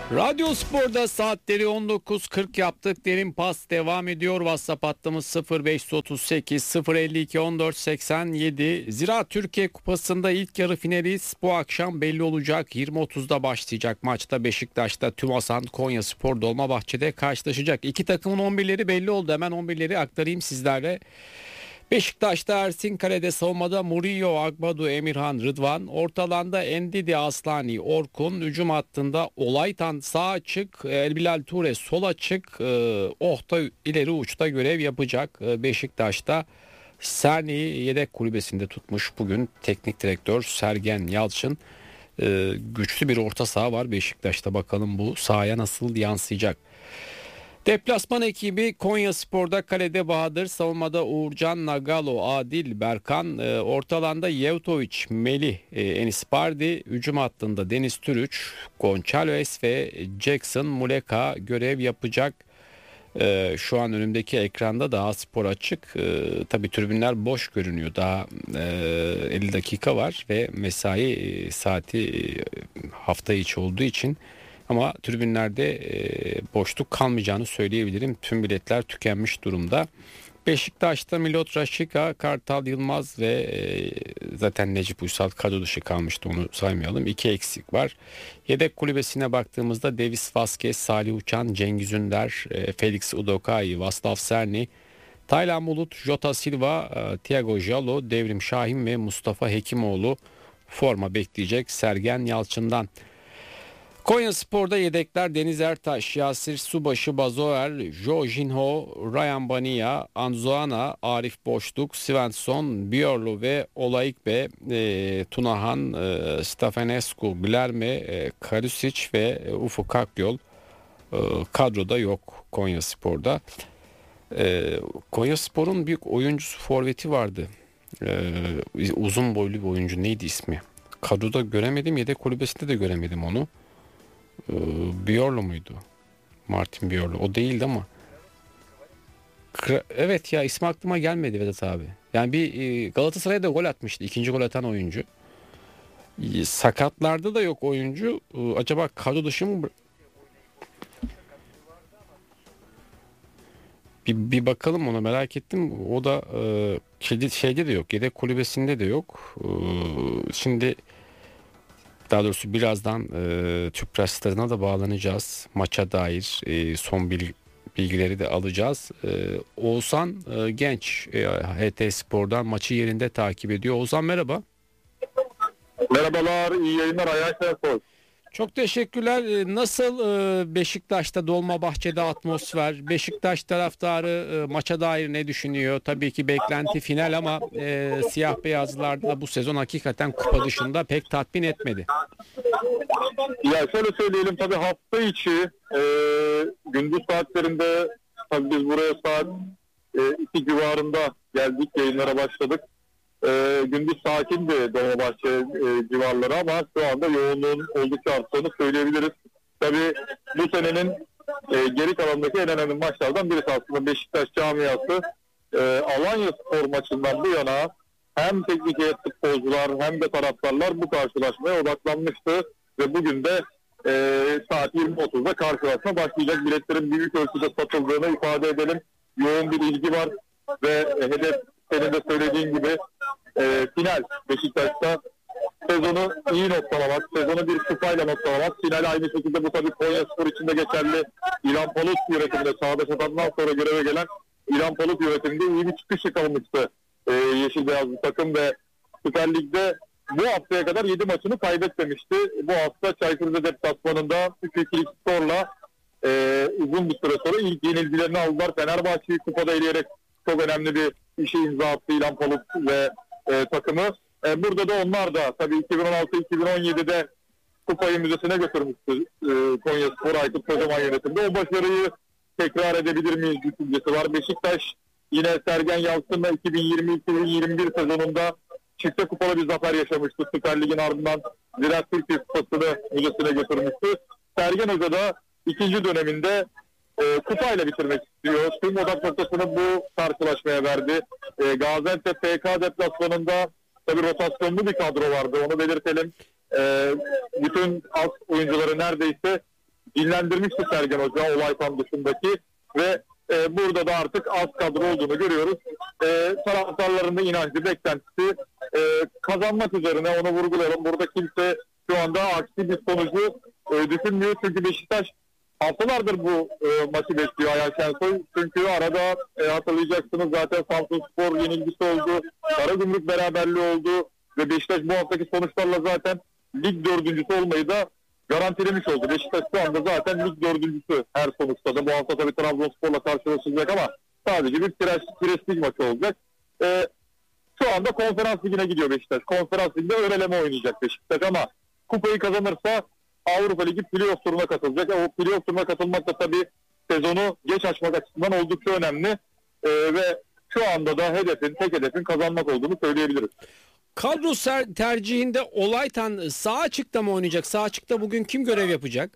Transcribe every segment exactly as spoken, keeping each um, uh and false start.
Radyo Spor'da saatleri on dokuz kırk yaptık. Derin pas devam ediyor. WhatsApp hattımız sıfır beş otuz sekiz sıfır elli iki on dört seksen yedi. Ziraat Türkiye Kupası'nda ilk yarı finali bu akşam belli olacak. yirmi otuzda başlayacak maçta Beşiktaş'ta Tümasan Konyaspor Dolmabahçe'de karşılaşacak. İki takımın on birleri belli oldu. Hemen on birleri aktarayım sizlerle. Beşiktaş'ta Ersin Kale'de, savunmada Murillo, Agbadu, Emirhan, Rıdvan, orta alanda Endidi, Aslani, Orkun, hücum hattında Olaytan sağ açık, Elbilal Ture sol açık, Ohta ileri uçta görev yapacak. Beşiktaş'ta Serni yedek kulübesinde tutmuş bugün teknik direktör Sergen Yalçın. Güçlü bir orta saha var Beşiktaş'ta, bakalım bu sahaya nasıl yansıyacak. Deplasman ekibi Konyaspor'da kalede Bahadır, savunmada Uğurcan, Nagalo, Adil, Berkan, orta alanda Yevtoviç, Melih, Enis Bardi, hücum hattında Deniz Türüç, Gonçalves ve Jackson Muleka görev yapacak. Şu an önümdeki ekranda daha spor açık. Tabii tribünler boş görünüyor. Daha elli dakika var ve mesai saati hafta içi olduğu için. Ama tribünlerde e, boşluk kalmayacağını söyleyebilirim. Tüm biletler tükenmiş durumda. Beşiktaş'ta Milot Rashica, Kartal Yılmaz ve e, zaten Necip Uysal kadro dışı kalmıştı, onu saymayalım. İki eksik var. Yedek kulübesine baktığımızda Davis Vazquez, Salih Uçan, Cengiz Ünder, e, Felix Udokai, Vaslav Serni, Taylan Bulut, Jota Silva, e, Thiago Jalo, Devrim Şahin ve Mustafa Hekimoğlu forma bekleyecek Sergen Yalçın'dan. Konyaspor'da yedekler Deniz Ertaş, Yasir Subaşı, Bazoer, Jorginho, Ryan Bania, Anzoana, Arif Boşluk, Svensson, Björlo ve Olaikbe, e, Tunahan, e, Stefanescu, Glerme, e, Karisic ve e, Ufuk Akyol e, kadroda yok Konyaspor'da. E, Konyaspor'un büyük oyuncusu, forveti vardı. E, uzun boylu bir oyuncu, neydi ismi? Kadroda göremedim, yedek kulübesinde de göremedim onu. Björlo muydu? Martin Björlo. O değildi ama. Evet ya, ismi aklıma gelmedi Vedat abi. Yani bir Galatasaray'da gol atmıştı. İkinci gol atan oyuncu. Sakatlarda da yok oyuncu. Acaba kadro dışı mı? Bir, bir bakalım, ona merak ettim. O da e, şeyde de yok. Yedek kulübesinde de yok. E, şimdi Daha doğrusu birazdan e, Tüpraş Stadı'na da bağlanacağız. Maça dair e, son bilgi, bilgileri de alacağız. E, Oğuzhan e, Genç e, H T Spor'dan maçı yerinde takip ediyor. Oğuzhan merhaba. Merhabalar, iyi yayınlar. Ayağa koy. Çok teşekkürler. Nasıl Beşiktaş'ta Dolmabahçe'de atmosfer? Beşiktaş taraftarı maça dair ne düşünüyor? Tabii ki beklenti final ama e, siyah beyazlılar da bu sezon hakikaten kupa dışında pek tatmin etmedi. Ya şöyle söyleyelim, tabii hafta içi e, gündüz saatlerinde, tabii biz buraya saat e, iki civarında geldik, yayınlara başladık. E, gündüz sakindi Dolmabahçe e, civarları ama şu anda yoğunluğun oldukça arttığını söyleyebiliriz. Tabii bu senenin e, geri kalanındaki en önemli maçlardan birisi aslında Beşiktaş camiası. E, Alanya Spor maçından bu yana hem teknik heyet, futbolcular hem de taraftarlar bu karşılaşmaya odaklanmıştı ve bugün de e, saat yirmi otuzda karşılaşma başlayacak. Biletlerin büyük ölçüde satıldığını ifade edelim. Yoğun bir ilgi var ve e, hedef, senin de söylediğin gibi e, final. Beşiktaş'ta sezonu iyi noktalamak, sezonu bir kupayla noktalamak. Final aynı şekilde, bu tabii Konyaspor için de geçerli. İlhan Palut yönetiminde, Çağdaş Atan'dan sonra göreve gelen İlhan Palut yönetiminde iyi bir çıkış yakalamıştı e, Yeşil Beyazlı takım ve Süper Lig'de bu haftaya kadar yedi maçını kaybetmemişti. Bu hafta Çaykur'da deplasmanında üç ikilik skorla e, uzun bir süre sonra ilk yenilgilerini aldılar. Fenerbahçe'yi kupada eleyerek çok önemli bir işe imza attı İlhan Palut ve e, takımı. E, burada da onlar da tabii iki bin on altı iki bin on yedide kupayı müzesine götürmüştü e, Konyaspor Aykut Kocaman yönetimde. O başarıyı tekrar edebilir miyiz düşüncesi var. Beşiktaş yine Sergen Yalçın'la iki bin yirmi iki bin yirmi bir sezonunda çifte kupalı bir zafer yaşamıştı. Süper Lig'in ardından Ziraat Türkiye Kupası'nı müzesine götürmüştü. Sergen Hoca da ikinci döneminde e, kupayla bitirmek istiyor. Tüm odak noktasını bu karşılaşmaya verdi. E, Gaziantep F K deplasmanında tabii rotasyonlu bir kadro vardı, onu belirtelim. E, bütün alt oyuncuları neredeyse dinlendirmişti Sergen Hoca Olaytan dışındaki ve e, burada da artık az kadro olduğunu görüyoruz. E, taraftarların da inancı, beklentisi e, kazanmak üzerine, onu vurgulayalım. Burada kimse şu anda aksi bir sonucu e, düşünmüyor. Çünkü Beşiktaş haftalardır bu e, maçı bekliyor Ayhan Şensoy. Çünkü arada e, hatırlayacaksınız zaten Samsunspor yenilgisi oldu. Karagümrük beraberliği oldu. Ve Beşiktaş bu haftaki sonuçlarla zaten lig dördüncüsü olmayı da garantilemiş oldu. Beşiktaş şu anda zaten lig dördüncüsü her sonuçta da. Bu hafta tabii Trabzonspor'la karşılaşacak ama sadece bir prestij maçı olacak. E, şu anda konferans ligine gidiyor Beşiktaş. Konferans liginde ön eleme oynayacak Beşiktaş ama kupayı kazanırsa Avrupa Ligi playoff turuna katılacak. O playoff turuna katılmak da tabii sezonu geç açmak açısından oldukça önemli. Ee, ve şu anda da hedefin, tek hedefin kazanmak olduğunu söyleyebiliriz. Kadro tercihinde Olaytan sağ açıkta mı oynayacak? Sağ açıkta bugün kim görev yapacak?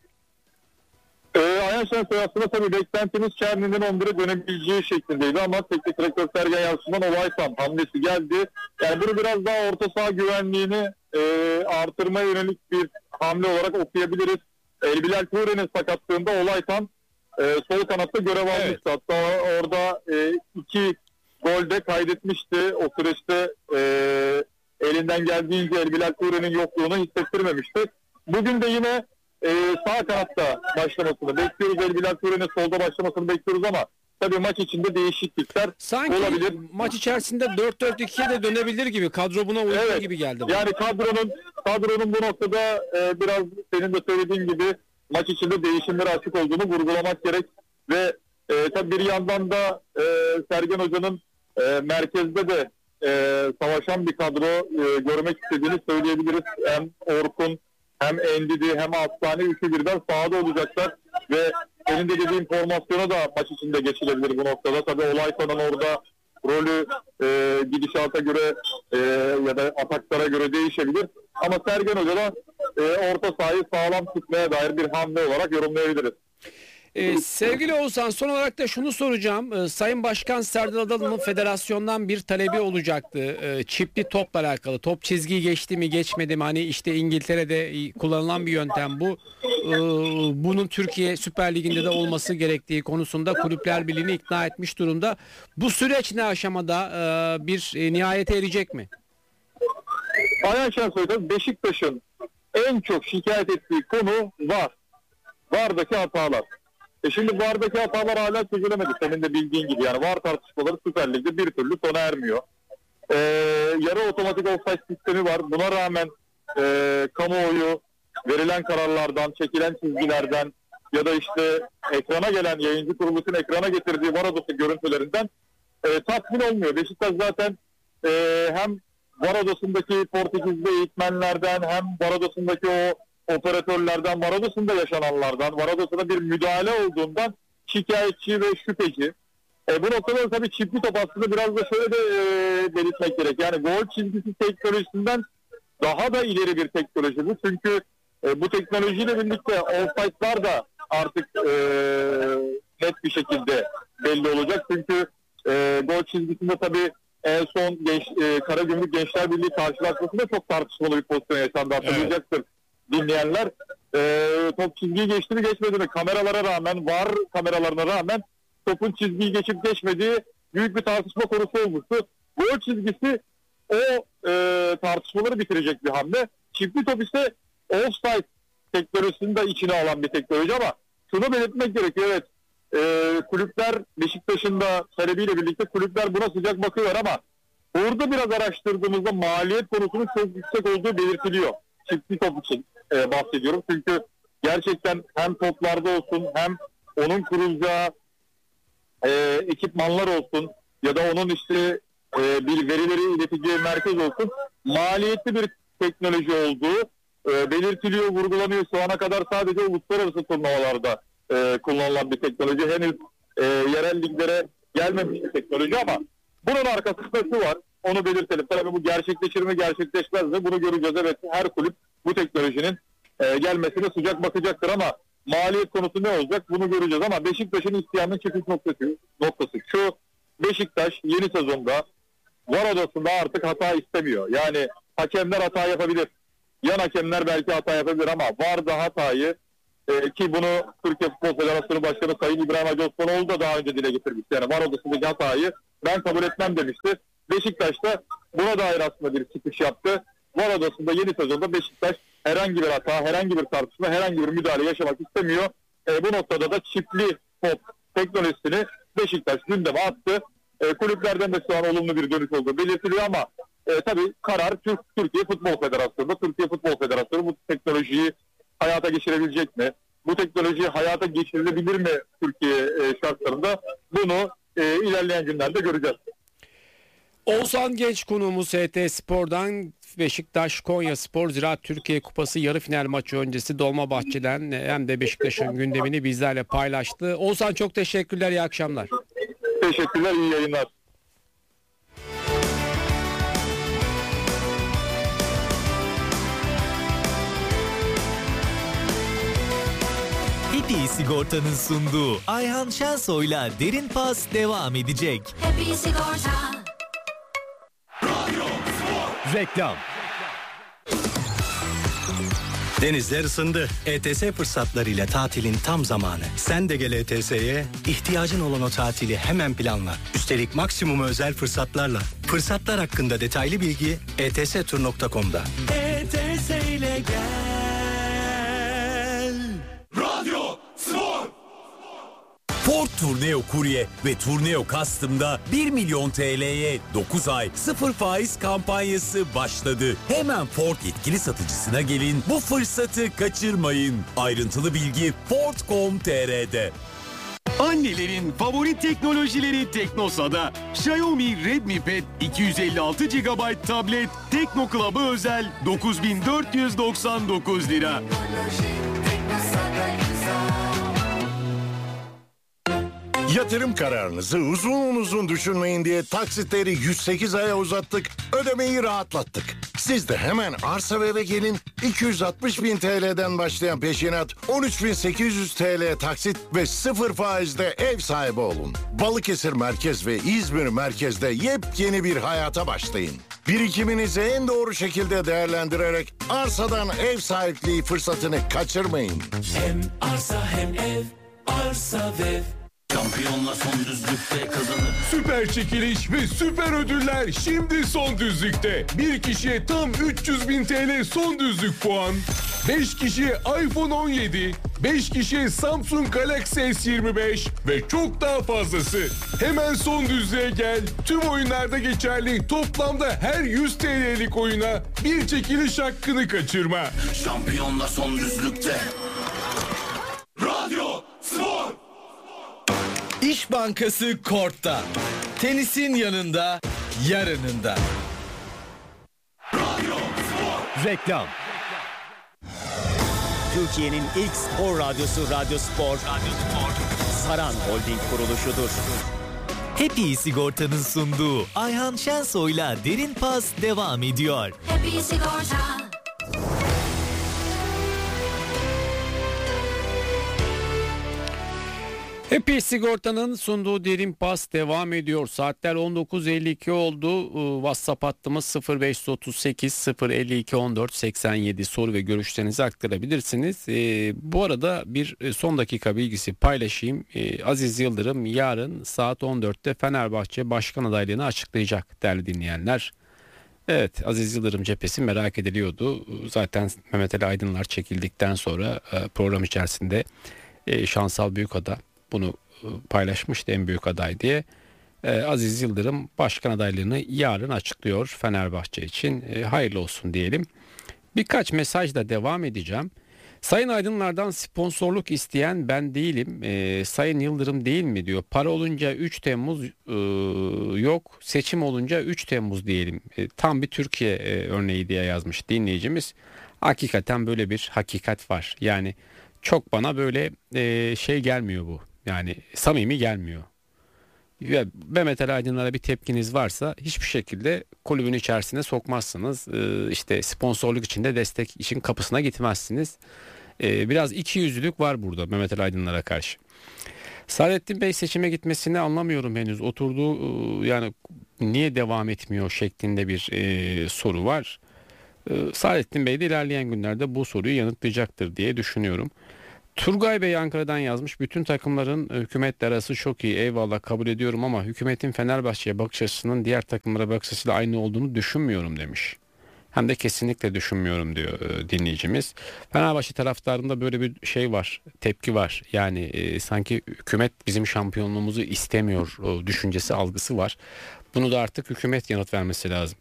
Ee, Ayhan Şensoy aslında tabii beklentimiz Çerni'nin on bire dönebileceği şeklindeydi ama teknik direktör Sergen Yalçın'dan Olaytan hamlesi geldi. Yani bunu biraz daha orta saha güvenliğini e, artırmaya yönelik bir hamle olarak okuyabiliriz. Elbilal Ture'nin sakatlığında Olaytan e, sol kanatta görev almıştı. Evet. Hatta orada e, iki gol de kaydetmişti. O süreçte e, elinden geldiğince Elbilal Ture'nin yokluğunu hissettirmemişti. Bugün de yine e, sağ kanatta başlamasını bekliyoruz. Elbilal Ture'nin solda başlamasını bekliyoruz ama tabii maç içinde değişiklikler sanki olabilir. Sanki maç içerisinde dört dört ikiye de dönebilir gibi. Kadro buna uygun evet, gibi geldi. Yani kadronun kadronun bu noktada e, biraz senin de söylediğin gibi maç içinde değişimlere açık olduğunu vurgulamak gerek. Ve e, tabii bir yandan da e, Sergen Hoca'nın e, merkezde de e, savaşan bir kadro e, görmek istediğini söyleyebiliriz. Hem Orkun, hem Endidi, hem Aslani üçü birden sahada olacaklar. Ve senin de dediğin formasyona da maç içinde geçilebilir bu noktada. Tabii Olaytan'ın orada rolü e, gidişata göre e, ya da ataklara göre değişebilir. Ama Sergen Hoca da e, orta sahayı sağlam tutmaya dair bir hamle olarak yorumlayabiliriz. Ee, sevgili Oğuzhan, son olarak da şunu soracağım. Ee, Sayın Başkan Serdar Adalı'nın federasyondan bir talebi olacaktı. Ee, çipli topla alakalı. Top çizgiyi geçti mi geçmedi mi? Hani işte İngiltere'de kullanılan bir yöntem bu. Ee, bunun Türkiye Süper Ligi'nde de olması gerektiği konusunda Kulüpler Birliği'ni ikna etmiş durumda. Bu süreç ne aşamada e, bir e, nihayete erecek mi? Ayhan Şensoy'da Beşiktaş'ın en çok şikayet ettiği konu var. VAR'daki hatalar. E şimdi VAR'daki hatalar hala çözülemedi. Senin de bildiğin gibi yani VAR tartışmaları Süper Lig'de bir türlü sona ermiyor. Ee, yarı otomatik offside sistemi var. Buna rağmen e, kamuoyu verilen kararlardan, çekilen çizgilerden ya da işte ekrana gelen yayıncı kuruluşun ekrana getirdiği VAR odası görüntülerinden e, tatmin olmuyor. Beşiktaş zaten e, hem VAR odasındaki Portekizli eğitmenlerden hem VAR odasındaki o operatörlerden, VAR odasında yaşananlardan, VAR odasında bir müdahale olduğundan şikayetçi ve şüpheci. E, bu noktada tabii çiftli top aslında biraz da şöyle de e, belirtmek gerek. Yani gol çizgisi teknolojisinden daha da ileri bir teknoloji bu. Çünkü e, bu teknolojiyle birlikte offside'lar da artık e, net bir şekilde belli olacak. Çünkü e, gol çizgisinde tabii en son genç, e, Karagümrük Gençler Birliği karşılaşmasında çok tartışmalı bir pozisyon yaşandı. Hatırlayacaktır. Evet. Dinleyenler e, top çizgiyi geçti mi geçmedi mi kameralara rağmen VAR kameralarına rağmen topun çizgiyi geçip geçmediği büyük bir tartışma konusu olmuştu. Gol çizgisi o e, tartışmaları bitirecek bir hamle. Çiftli top ise offside teknolojisini de içine alan bir teknoloji ama şunu belirtmek gerekiyor. Evet e, kulüpler Beşiktaş'ın da talebiyle birlikte kulüpler buna sıcak bakıyorlar ama burada biraz araştırdığımızda maliyet konusunun çok yüksek olduğu belirtiliyor. Çiftli top için e, bahsediyorum. Çünkü gerçekten hem toplarda olsun hem onun kurulacağı e, ekipmanlar olsun ya da onun işte e, bir verileri ileteceği merkez olsun maliyetli bir teknoloji olduğu e, belirtiliyor, vurgulanıyor. Şu ana kadar sadece uluslararası turnuvalarda e, kullanılan bir teknoloji. Henüz e, yerel liglere gelmemiş bir teknoloji ama bunun arkasında şu var. Onu belirtelim. Tabii bu gerçekleşir mi gerçekleşmez mi bunu göreceğiz. Evet her kulüp bu teknolojinin e, gelmesine sıcak bakacaktır ama maliyet konusu ne olacak bunu göreceğiz. Ama Beşiktaş'ın isteyanın çıkış noktası, noktası şu: Beşiktaş yeni sezonda VAR odasında artık hata istemiyor. Yani hakemler hata yapabilir. Yan hakemler belki hata yapabilir ama VAR'da hatayı E, ki bunu Türkiye Futbol Federasyonu Başkanı Sayın İbrahim Hacı Osmanoğlu da daha önce dile getirmişti. Yani var odasındaki hatayı ben kabul etmem demişti. Beşiktaş da buna dair aslında bir çıkış yaptı. Var odasında yeni sezonda Beşiktaş herhangi bir hata, herhangi bir tartışma, herhangi bir müdahale yaşamak istemiyor. E, bu noktada da çiftli top teknolojisini Beşiktaş gündeme attı. E, kulüplerden de şu an olumlu bir dönüş olduğu belirtiliyor ama e, tabii karar Türk, Türkiye Futbol Federasyonu'nda. Türkiye Futbol Federasyonu bu teknolojiyi hayata geçirebilecek mi? Bu teknoloji hayata geçirilebilir mi Türkiye e, şartlarında? Bunu e, ilerleyen günlerde göreceğiz. Oğuzhan Genç konuğumuz H T Spor'dan. Beşiktaş Konyaspor Ziraat Türkiye Kupası yarı final maçı öncesi Dolmabahçe'den hem de Beşiktaş'ın gündemini bizlerle paylaştı. Oğuzhan çok teşekkürler, iyi akşamlar. Teşekkürler, iyi yayınlar. Happy Sigorta'nın sunduğu Ayhan Şensoy'la Derin Pas devam edecek. Happy Sigorta. Reklam. Denizler ısındı. E T S fırsatlarıyla tatilin tam zamanı. Sen de gel E T S'ye. İhtiyacın olan o tatili hemen planla. Üstelik maksimum özel fırsatlarla. Fırsatlar hakkında detaylı bilgi e t s tur nokta com'da. E T S ile gel. Radyo Spor. Ford Tourneo Courier ve Tourneo Custom'da bir milyon T L'ye dokuz ay sıfır faiz kampanyası başladı. Hemen Ford yetkili satıcısına gelin, bu fırsatı kaçırmayın. Ayrıntılı bilgi ford nokta com nokta t r'de. Annelerin favori teknolojileri Teknosa'da. Xiaomi Redmi Pad iki yüz elli altı gigabayt tablet Tekno Club'a özel dokuz bin dört yüz doksan dokuz lira. Yatırım kararınızı uzun uzun düşünmeyin diye taksitleri yüz sekiz aya uzattık, ödemeyi rahatlattık. Siz de hemen Arsa ve eve gelin, iki yüz altmış bin T L'den başlayan peşinat, on üç bin sekiz yüz T L taksit ve sıfır faizde ev sahibi olun. Balıkesir Merkez ve İzmir Merkez'de yepyeni bir hayata başlayın. Birikiminizi en doğru şekilde değerlendirerek arsadan ev sahipliği fırsatını kaçırmayın. Hem arsa hem ev, arsa ve ev. Şampiyonla son düzlükte kazanır. Süper çekiliş ve süper ödüller şimdi son düzlükte. Bir kişiye tam üç yüz bin T L son düzlük puan. beş kişiye iPhone on yedi. beş kişiye Samsung Galaxy S yirmi beş ve çok daha fazlası. Hemen son düzlüğe gel. Tüm oyunlarda geçerli toplamda her yüz T L'lik oyuna bir çekiliş hakkını kaçırma. Şampiyonla son düzlükte. Radyo Spor. İş Bankası Kort'ta. Tenisin yanında, yarınında. Reklam. Türkiye'nin ilk spor radyosu Radyo Spor. Radyo Spor. Saran Holding kuruluşudur. Happy Sigorta'nın sunduğu Ayhan Şensoy'la Derin Pas devam ediyor. Happy Sigorta. Happy Sigorta'nın sunduğu Derin Pas devam ediyor. Saatler on dokuz elli iki oldu. WhatsApp hattımız sıfır beş otuz sekiz sıfır elli iki on dört seksen yedi, soru ve görüşlerinizi aktarabilirsiniz. Ee, bu arada bir son dakika bilgisi paylaşayım. Ee, Aziz Yıldırım yarın saat on dörtte Fenerbahçe başkan adaylığını açıklayacak değerli dinleyenler. Evet, Aziz Yıldırım cephesi merak ediliyordu. Zaten Mehmet Ali Aydınlar çekildikten sonra program içerisinde Şansal Büyükada bunu paylaşmıştı, en büyük aday diye. Ee, Aziz Yıldırım başkan adaylığını yarın açıklıyor Fenerbahçe için. Ee, hayırlı olsun diyelim. Birkaç mesajla devam edeceğim. Sayın Aydınlar'dan sponsorluk isteyen ben değilim. Ee, Sayın Yıldırım değil mi diyor. Para olunca üç Temmuz e, yok. Seçim olunca üç Temmuz diyelim. E, tam bir Türkiye e, örneği diye yazmış dinleyicimiz. Hakikaten böyle bir hakikat var. Yani çok bana böyle e, şey gelmiyor bu. Yani samimi gelmiyor. Ve Mehmet Ali Aydınlar'a bir tepkiniz varsa hiçbir şekilde kulübün içerisine sokmazsınız. Ee, işte sponsorluk için de destek için kapısına gitmezsiniz. Ee, biraz ikiyüzlülük var burada Mehmet Ali Aydınlar'a karşı. Saadettin Bey seçime gitmesini anlamıyorum henüz. Oturduğu yani niye devam etmiyor şeklinde bir e, soru var. Ee, Saadettin Bey de ilerleyen günlerde bu soruyu yanıtlayacaktır diye düşünüyorum. Turgay Bey Ankara'dan yazmış. Bütün takımların hükümetle arası çok iyi. Eyvallah, kabul ediyorum ama hükümetin Fenerbahçe'ye bakış açısının diğer takımlara bakış açısıyla aynı olduğunu düşünmüyorum demiş. Hem de kesinlikle düşünmüyorum diyor e, dinleyicimiz. Fenerbahçe taraftarında böyle bir şey var, tepki var. Yani e, sanki hükümet bizim şampiyonluğumuzu istemiyor o düşüncesi, algısı var. Bunu da artık hükümet yanıt vermesi lazım.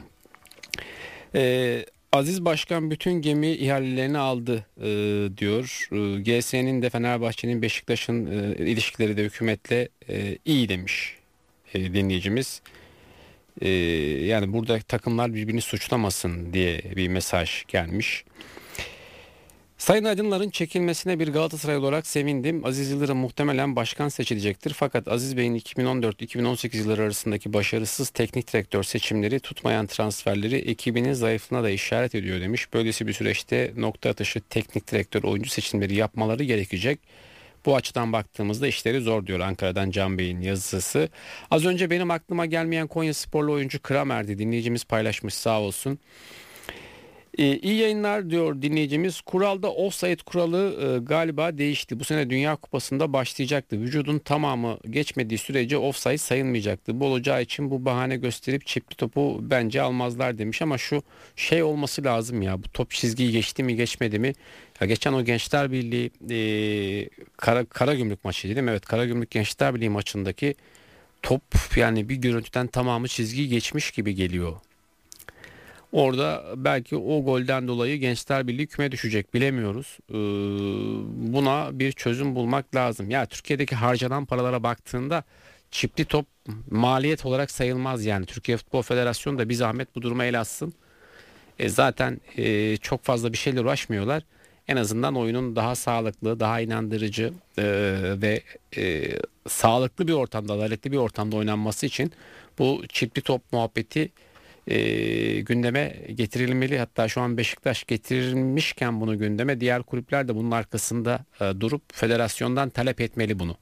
E, Aziz Başkan bütün gemi ihalelerini aldı e, diyor. E, G S'nin de Fenerbahçe'nin Beşiktaş'ın e, ilişkileri de hükümetle e, iyi demiş e, dinleyicimiz. Ee, yani burada takımlar birbirini suçlamasın diye bir mesaj gelmiş. Sayın Aydınlar'ın çekilmesine bir Galatasaray olarak sevindim. Aziz Yıldırım muhtemelen başkan seçilecektir. Fakat Aziz Bey'in iki bin on dört iki bin on sekiz yılları arasındaki başarısız teknik direktör seçimleri, tutmayan transferleri ekibinin zayıflığına da işaret ediyor demiş. Böylesi bir süreçte nokta atışı teknik direktör, oyuncu seçimleri yapmaları gerekecek. Bu açıdan baktığımızda işleri zor diyor Ankara'dan Can Bey'in yazısı. Az önce benim aklıma gelmeyen Konyasporlu oyuncu Kramer'di. Dinleyicimiz paylaşmış, sağ olsun. Ee, iyi yayınlar diyor dinleyicimiz. Kuralda offside kuralı e, galiba değişti. Bu sene Dünya Kupası'nda başlayacaktı. Vücudun tamamı geçmediği sürece offside sayılmayacaktı. Bu olacağı için bu bahane gösterip çipli topu bence almazlar demiş. Ama şu şey olması lazım ya, bu top çizgiyi geçti mi geçmedi mi? Ya geçen o Gençler Birliği e, Kara, Karagümrük maçı değil mi? Evet, Karagümrük Gençler Birliği maçındaki top, yani bir görüntüden tamamı çizgiyi geçmiş gibi geliyor. Orada belki o golden dolayı Gençler Birliği küme düşecek, bilemiyoruz. Ee, buna bir çözüm bulmak lazım. Ya Türkiye'deki harcanan paralara baktığında çipli top maliyet olarak sayılmaz yani. Türkiye Futbol Federasyonu da bir zahmet bu duruma el atsın. E zaten e, çok fazla bir şeyle uğraşmıyorlar. En azından oyunun daha sağlıklı, daha inandırıcı e, ve e, sağlıklı bir ortamda, adaletli bir ortamda oynanması için bu çipli top muhabbeti E, gündeme getirilmeli. Hatta şu an Beşiktaş getirilmişken bunu gündeme, diğer kulüpler de bunun arkasında e, durup federasyondan talep etmeli bunu.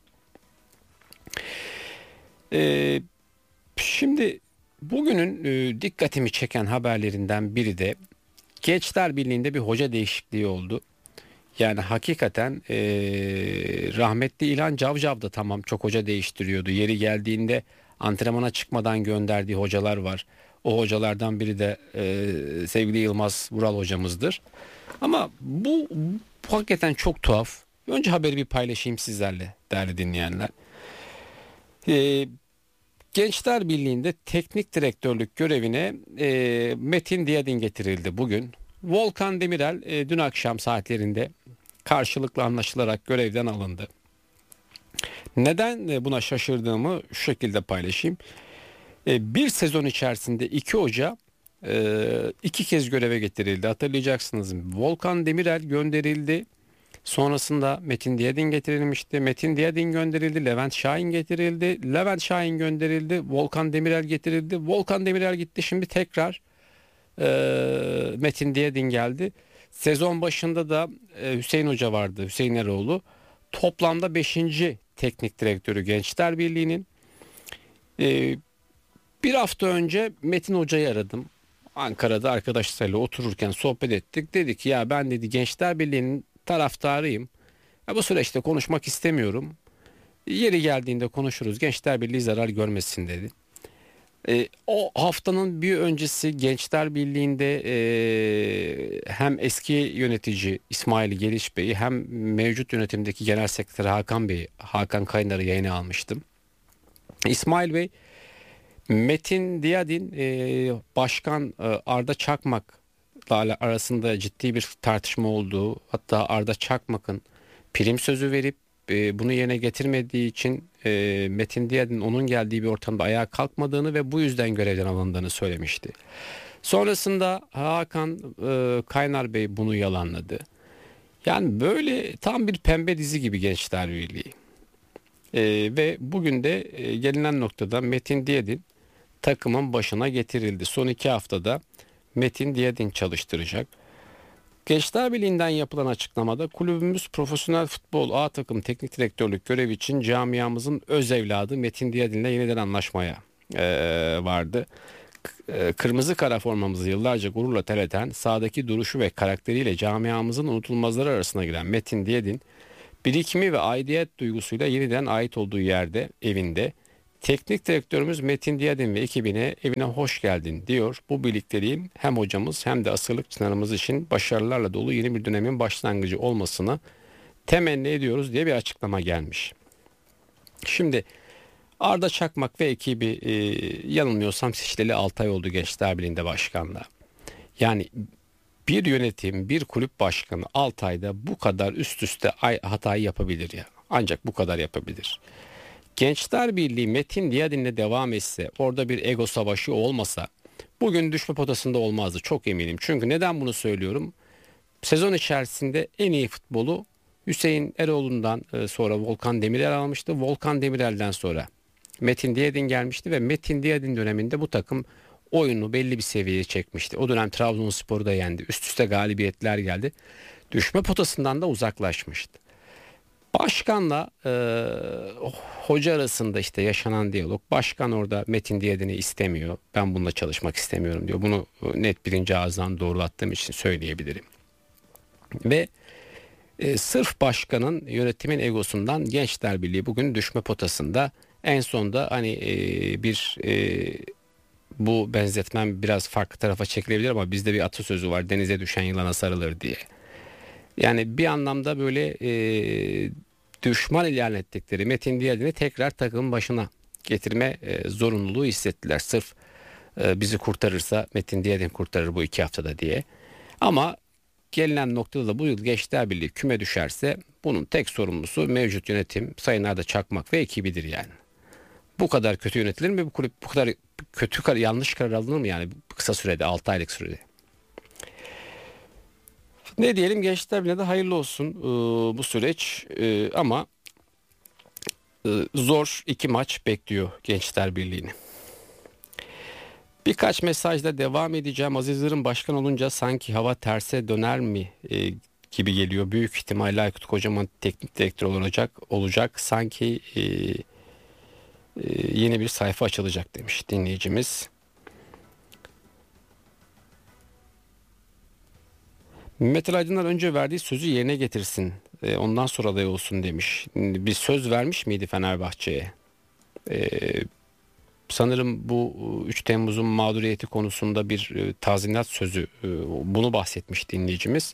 E, şimdi bugünün e, dikkatimi çeken haberlerinden biri de Gençler Birliği'nde bir hoca değişikliği oldu. Yani hakikaten e, rahmetli İlhan Cavcav da tamam çok hoca değiştiriyordu. Yeri geldiğinde antrenmana çıkmadan gönderdiği hocalar var. O hocalardan biri de e, sevgili Yılmaz Vural hocamızdır. Ama bu, bu hakikaten çok tuhaf. Önce haberi bir paylaşayım sizlerle değerli dinleyenler. E, Gençler Birliği'nde teknik direktörlük görevine e, Metin Diyadin getirildi bugün. Volkan Demirel e, dün akşam saatlerinde karşılıklı anlaşılarak görevden alındı. Neden buna şaşırdığımı şu şekilde paylaşayım. Bir sezon içerisinde iki hoca iki kez göreve getirildi. Hatırlayacaksınız. Volkan Demirel gönderildi. Sonrasında Metin Diyadin getirilmişti. Metin Diyadin gönderildi. Levent Şahin getirildi. Levent Şahin gönderildi. Volkan Demirel getirildi. Volkan Demirel gitti. Şimdi tekrar Metin Diyadin geldi. Sezon başında da Hüseyin Hoca vardı. Hüseyin Eroğlu. Toplamda beşinci teknik direktörü Gençler Birliği'nin. Bir hafta önce Metin Hoca'yı aradım. Ankara'da arkadaşlarıyla otururken sohbet ettik. Dedi ki ya ben dedi Gençler Birliği'nin taraftarıyım. Ya bu süreçte konuşmak istemiyorum. Yeri geldiğinde konuşuruz. Gençler Birliği zarar görmesin dedi. E, o haftanın bir öncesi Gençler Birliği'nde e, hem eski yönetici İsmail Geliş Bey'i hem mevcut yönetimdeki genel sekreter Hakan Bey'i, Hakan Kaynar'ı yayına almıştım. İsmail Bey, Metin Diyadin e, Başkan e, Arda Çakmak'la arasında ciddi bir tartışma olduğu, hatta Arda Çakmak'ın prim sözü verip e, bunu yerine getirmediği için e, Metin Diyadin onun geldiği bir ortamda ayağa kalkmadığını ve bu yüzden görevden alındığını söylemişti. Sonrasında Hakan e, Kaynar Bey bunu yalanladı. Yani böyle tam bir pembe dizi gibi Gençler Birliği. E, ve bugün de e, gelinen noktada Metin Diyadin takımın başına getirildi. Son iki haftada Metin Diyadin çalıştıracak. Gençler Birliği'nden yapılan açıklamada kulübümüz profesyonel futbol A takım teknik direktörlük görevi için camiamızın öz evladı Metin Diyadin'le yeniden anlaşmaya e, vardı. K- Kırmızı kara formamızı yıllarca gururla terleten, sahadaki duruşu ve karakteriyle camiamızın unutulmazları arasına giren Metin Diyadin birikimi ve aidiyet duygusuyla yeniden ait olduğu yerde, evinde. Teknik direktörümüz Metin Diyadin ve ekibine evine hoş geldin diyor. Bu birlikteliğin hem hocamız hem de asırlık çınarımız için başarılarla dolu yeni bir dönemin başlangıcı olmasını temenni ediyoruz diye bir açıklama gelmiş. Şimdi Arda Çakmak ve ekibi e, yanılmıyorsam seçileli altı ay oldu Gençler Birliği'nde başkanlığa. Yani bir yönetim, bir kulüp başkanı altı ayda bu kadar üst üste hatayı yapabilir ya. Ancak bu kadar yapabilir. Gençler Birliği Metin Diyadin'le devam etse, orada bir ego savaşı olmasa bugün düşme potasında olmazdı, çok eminim. Çünkü neden bunu söylüyorum? Sezon içerisinde en iyi futbolu Hüseyin Eroğlu'ndan sonra Volkan Demirel almıştı. Volkan Demirel'den sonra Metin Diyadin gelmişti ve Metin Diyadin döneminde bu takım oyunu belli bir seviyeye çekmişti. O dönem Trabzonspor'u da yendi. Üst üste galibiyetler geldi. Düşme potasından da uzaklaşmıştı. Başkanla e, hoca arasında işte yaşanan diyalog. Başkan orada Metin Diyadin'i istemiyor. Ben bununla çalışmak istemiyorum diyor. Bunu net birinci ağızdan doğrulattığım için söyleyebilirim. Ve e, sırf başkanın yönetimin egosundan Gençler Birliği bugün düşme potasında. En sonda hani e, bir e, bu benzetmem biraz farklı tarafa çekilebilir ama bizde bir atasözü var. Denize düşen yılana sarılır diye. Yani bir anlamda böyle e, düşman ilan ettikleri Metin Diyadin'i tekrar takımın başına getirme e, zorunluluğu hissettiler. Sırf e, bizi kurtarırsa Metin Diyadin kurtarır bu iki haftada diye. Ama gelinen noktada da bu yıl Gençler Birliği küme düşerse bunun tek sorumlusu mevcut yönetim Sayın Arda Çakmak ve ekibidir yani. Bu kadar kötü yönetilir mi bu kulüp? Bu kadar kötü yanlış karar alınır mı yani kısa sürede, altı aylık sürede? Ne diyelim, Gençler Birliği'ne de hayırlı olsun ee, bu süreç ee, ama e, zor iki maç bekliyor Gençler Birliği'ni. Birkaç mesajla devam edeceğim. Aziz Yıldırım başkan olunca sanki hava terse döner mi e, gibi geliyor. Büyük ihtimalle Aykut Kocaman teknik direktör olacak. olacak. Sanki e, e, yeni bir sayfa açılacak demiş dinleyicimiz. Mehmet Ali Aydınlar önce verdiği sözü yerine getirsin. E, ondan sonra aday olsun demiş. Bir söz vermiş miydi Fenerbahçe'ye? E, sanırım bu üç Temmuz'un mağduriyeti konusunda bir e, tazminat sözü. E, bunu bahsetmiş dinleyicimiz.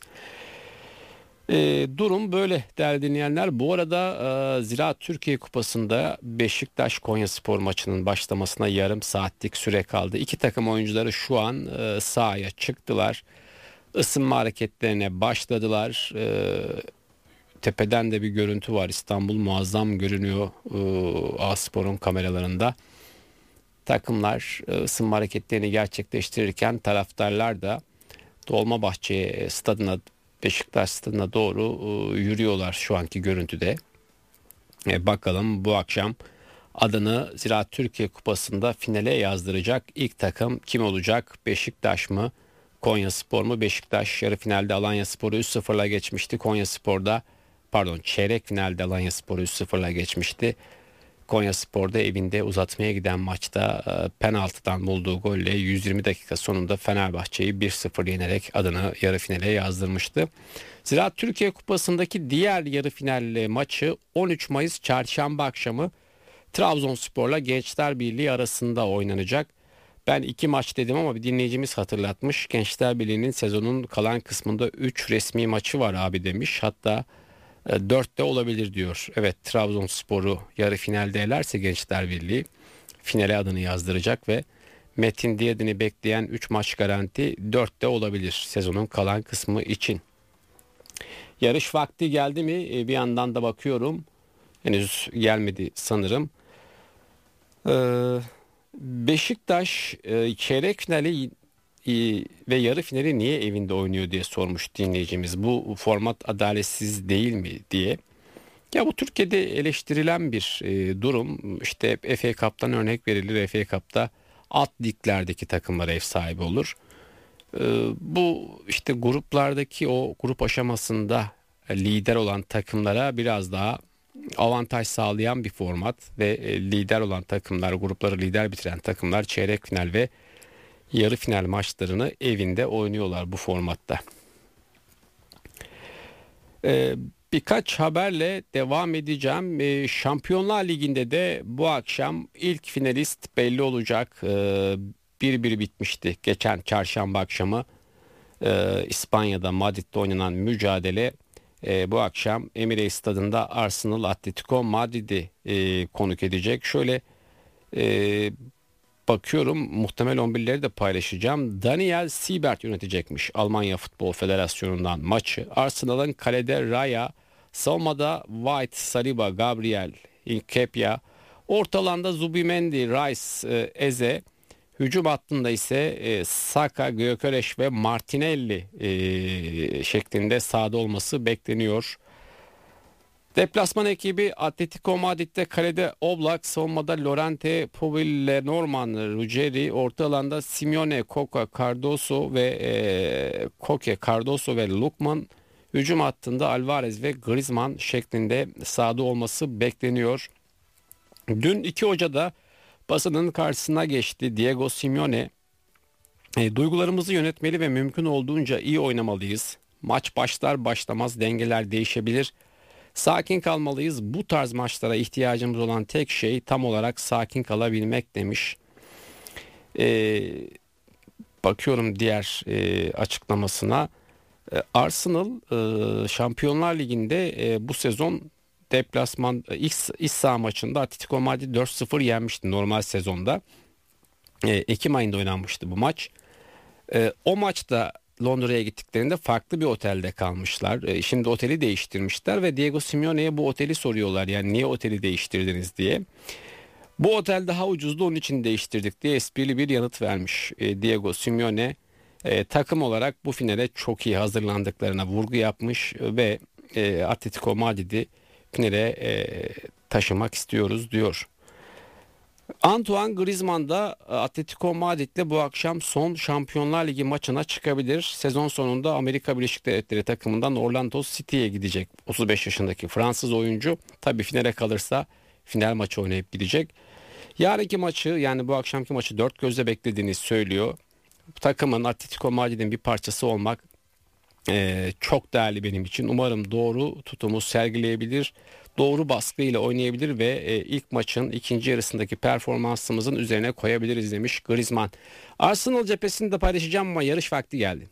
E, durum böyle değerli dinleyenler. Bu arada e, Ziraat Türkiye Kupası'nda Beşiktaş Konyaspor maçının başlamasına yarım saatlik süre kaldı. İki takım oyuncuları şu an e, sahaya çıktılar. Isınma hareketlerine başladılar. E, tepeden de bir görüntü var. İstanbul muazzam görünüyor e, A-Spor'un kameralarında. Takımlar e, ısınma hareketlerini gerçekleştirirken taraftarlar da Dolmabahçe stadına, Beşiktaş stadına doğru e, yürüyorlar şu anki görüntüde. E, bakalım bu akşam adını Ziraat Türkiye Kupası'nda finale yazdıracak ilk takım kim olacak? Beşiktaş mı? Konyaspor mu? Beşiktaş yarı finalde Alanyaspor'u üç sıfırla geçmişti. Konyaspor'da pardon çeyrek finalde Alanyaspor'u üç sıfırla geçmişti. Konyaspor'da evinde uzatmaya giden maçta e, penaltıdan bulduğu golle yüz yirmi dakika sonunda Fenerbahçe'yi bir sıfır yenerek adını yarı finale yazdırmıştı. Ziraat Türkiye Kupası'ndaki diğer yarı final maçı on üç Mayıs çarşamba akşamı Trabzonspor'la Gençler Birliği arasında oynanacak. Ben iki maç dedim ama bir dinleyicimiz hatırlatmış. Gençler Birliği'nin sezonun kalan kısmında üç resmi maçı var abi demiş. Hatta dört de olabilir diyor. Evet, Trabzonspor'u yarı finalde elerse Gençler Birliği finale adını yazdıracak ve Metin Diyadin'i bekleyen üç maç garanti dört de olabilir sezonun kalan kısmı için. Yarış vakti geldi mi? Bir yandan da bakıyorum. Henüz gelmedi sanırım. Ee, Beşiktaş e, çeyrek finali e, ve yarı finali niye evinde oynuyor diye sormuş dinleyicimiz. Bu format adaletsiz değil mi diye. Ya bu Türkiye'de eleştirilen bir e, durum. İşte F A Cup'tan örnek verilir. F A Cup'ta alt liglerdeki takımlar ev sahibi olur. E, bu işte gruplardaki o grup aşamasında lider olan takımlara biraz daha avantaj sağlayan bir format ve lider olan takımlar, grupları lider bitiren takımlar çeyrek final ve yarı final maçlarını evinde oynuyorlar bu formatta. Ee, Birkaç haberle devam edeceğim. E, Şampiyonlar Ligi'nde de bu akşam ilk finalist belli olacak. E, bir bir bitmişti geçen çarşamba akşamı. E, İspanya'da Madrid'de oynanan mücadele e, bu akşam Emirates Stadı'nda Arsenal Atletico Madrid'i e, konuk edecek. Şöyle e, bakıyorum, muhtemel on birleri de paylaşacağım. Daniel Siebert yönetecekmiş Almanya Futbol Federasyonu'ndan maçı. Arsenal'ın kalede Raya, savunmada White, Saliba, Gabriel, Nketiah, orta alanda Zubimendi, Rice, e, Eze, hücum hattında ise e, Saka, Gyökeres ve Martinelli e, şeklinde sahada olması bekleniyor. Deplasman ekibi Atletico Madrid'de kalede Oblak, savunmada Llorente, Puyol, Lenormand, Ruggeri, orta alanda Simeone, Koke, Cardoso ve e, Koke, Cardoso ve Lookman, hücum hattında Alvarez ve Griezmann şeklinde sahada olması bekleniyor. Dün iki hoca da basının karşısına geçti. Diego Simeone, e, duygularımızı yönetmeli ve mümkün olduğunca iyi oynamalıyız. Maç başlar başlamaz dengeler değişebilir. Sakin kalmalıyız. Bu tarz maçlara ihtiyacımız olan tek şey tam olarak sakin kalabilmek demiş. Ee, bakıyorum diğer e, açıklamasına. Ee, Arsenal e, Şampiyonlar Ligi'nde e, bu sezon deplasman e, iç, iç saha maçında Atletico Madrid dört sıfır yenmişti normal sezonda. E, Ekim ayında oynanmıştı bu maç. E, o maçta Londra'ya gittiklerinde farklı bir otelde kalmışlar. E, şimdi oteli değiştirmişler ve Diego Simeone'ye bu oteli soruyorlar. Yani niye oteli değiştirdiniz diye. Bu otel daha ucuzdu, onun için değiştirdik diye esprili bir yanıt vermiş e, Diego Simeone. E, takım olarak bu finale çok iyi hazırlandıklarına vurgu yapmış ve e, Atletico Madrid'i finale e, taşımak istiyoruz diyor. Antoine Griezmann da Atletico Madrid'le bu akşam son Şampiyonlar Ligi maçına çıkabilir. Sezon sonunda Amerika Birleşik Devletleri takımından Orlando City'ye gidecek otuz beş yaşındaki Fransız oyuncu. Tabii finale kalırsa final maçı oynayıp gidecek. Yarınki maçı, yani bu akşamki maçı dört gözle beklediğini söylüyor. Takımın, Atletico Madrid'in bir parçası olmak e, çok değerli benim için. Umarım doğru tutumu sergileyebilir, doğru baskıyla oynayabilir ve e, ilk maçın ikinci yarısındaki performansımızın üzerine koyabiliriz demiş Griezmann. Arsenal cephesini de paylaşacağım ama yarış vakti geldi.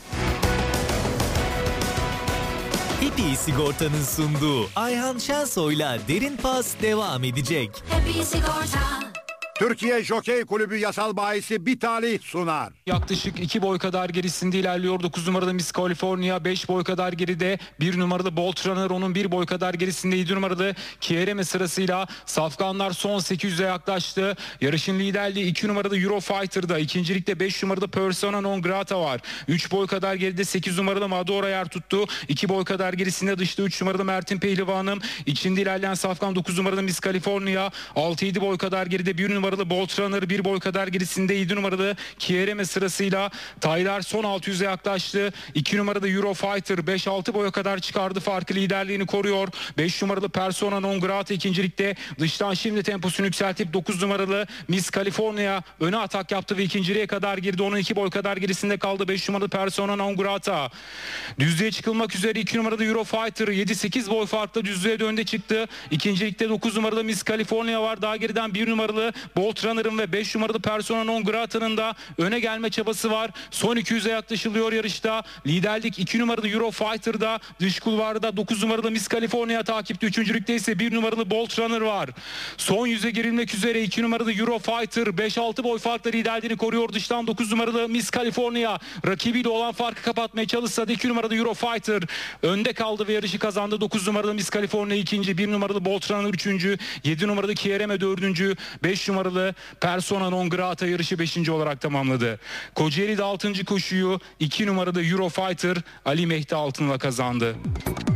Happy Sigorta'nın sunduğu Ayhan Şensoy'la Derin Pas devam edecek. Happy Sigorta. Türkiye Jokey Kulübü yasal bahisi bir talih sunar. Yaklaşık iki boy kadar gerisinde ilerliyor. dokuz numaralı Miss California, beş boy kadar geride. bir numaralı Bolt Runner, onun bir boy kadar gerisinde yedi numaralı Kiereme sırasıyla. Safkanlar son sekiz yüze yaklaştı. Yarışın liderliği iki numaralı Eurofighter'da. İkincilikte beş numaralı Persona Non Grata var. üç boy kadar geride sekiz numaralı Madora yer tuttu. iki boy kadar gerisinde dışta üç numaralı Mertin Pehlivan'ın. İçinde ilerleyen Safkan dokuz numaralı Miss California. altı yedi boy kadar geride bir numaralı Bolt Runner, bir boy kadar gerisinde yedi numaralı Kiereme sırasıyla. Taylar son altı yüze yaklaştı. iki numaralı Eurofighter beş altı boya kadar çıkardı, farkı liderliğini koruyor. beş numaralı Persona Non Grata ikincilikte. Dıştan şimdi temposunu yükseltip dokuz numaralı Miss California öne atak yaptı ve ikinciliğe kadar girdi. Onun iki boy kadar gerisinde kaldı beş numaralı Persona Non Grata. Düzlüğe çıkılmak üzere iki numaralı Eurofighter yedi sekiz boy farklı düzlüğe de önde çıktı. İkincilikte dokuz numaralı Miss California var. Daha geriden bir numaralı Bolt Runner'ın ve beş numaralı Persona Non Grata'nın da öne gelme çabası var. Son iki yüze yaklaşılıyor yarışta. Liderlik iki numaralı Eurofighter'da. Dış kulvarda dokuz numaralı Miss California takipte. Üçüncülükte ise bir numaralı Bolt Runner var. Son yüze girilmek üzere iki numaralı Eurofighter beş altı boy farkla liderliğini koruyor. Dıştan dokuz numaralı Miss California rakibiyle olan farkı kapatmaya çalışsa da iki numaralı Eurofighter önde kaldı ve yarışı kazandı. dokuz numaralı Miss California ikinci, bir numaralı Bolt Runner üçüncü, yedi numaralı Kiereme dördüncü, beş numaralı Persona Non Grata yarışı beşinci olarak tamamladı. Kocaeli'de altıncı koşuyu iki numaralı Eurofighter Ali Mehdi Altın'la kazandı.